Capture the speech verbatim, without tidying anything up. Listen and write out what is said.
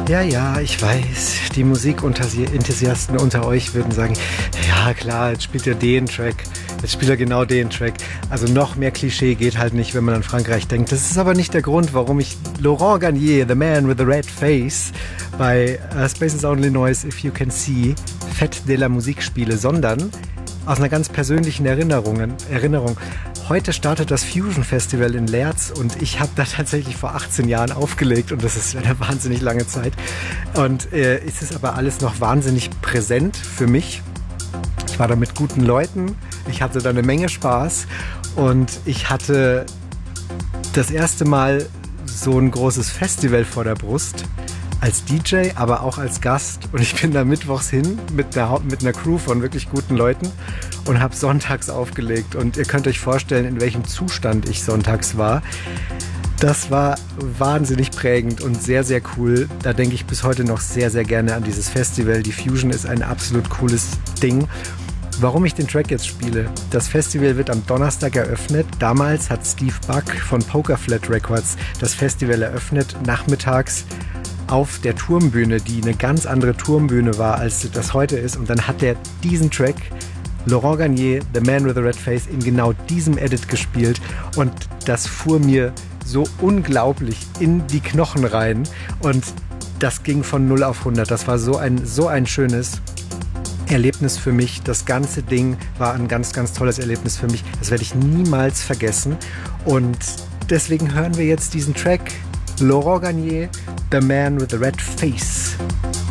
Ja, ja, ich weiß, die Musikenthusiasten unter euch würden sagen, ja klar, jetzt spielt er den Track, jetzt spielt er genau den Track. Also noch mehr Klischee geht halt nicht, wenn man an Frankreich denkt. Das ist aber nicht der Grund, warum ich Laurent Garnier, The Man with the Red Face, bei uh, Spaces Only Noise, If You Can See, Fête de la Musique spiele, sondern aus einer ganz persönlichen Erinnerung. Erinnerung. Heute startet das Fusion Festival in Leerz und ich habe da tatsächlich vor achtzehn Jahren aufgelegt und das ist eine wahnsinnig lange Zeit. Und äh, es ist aber alles noch wahnsinnig präsent für mich. Ich war da mit guten Leuten, ich hatte da eine Menge Spaß und ich hatte das erste Mal so ein großes Festival vor der Brust. Als D J, aber auch als Gast. Und ich bin da mittwochs hin mit einer, mit einer Crew von wirklich guten Leuten und habe sonntags aufgelegt. Und ihr könnt euch vorstellen, in welchem Zustand ich sonntags war. Das war wahnsinnig prägend und sehr, sehr cool. Da denke ich bis heute noch sehr, sehr gerne an dieses Festival. Die Fusion ist ein absolut cooles Ding. Warum ich den Track jetzt spiele? Das Festival wird am Donnerstag eröffnet. Damals hat Steve Buck von Poker Flat Records das Festival eröffnet, nachmittags auf der Turmbühne, die eine ganz andere Turmbühne war, als das heute ist. Und dann hat er diesen Track, Laurent Garnier, The Man with the Red Face, in genau diesem Edit gespielt. Und das fuhr mir so unglaublich in die Knochen rein. Und das ging von null auf hundert. Das war so ein, so ein schönes Erlebnis für mich. Das ganze Ding war ein ganz, ganz tolles Erlebnis für mich. Das werde ich niemals vergessen. Und deswegen hören wir jetzt diesen Track Laurent Garnier, The Man with the Red Face.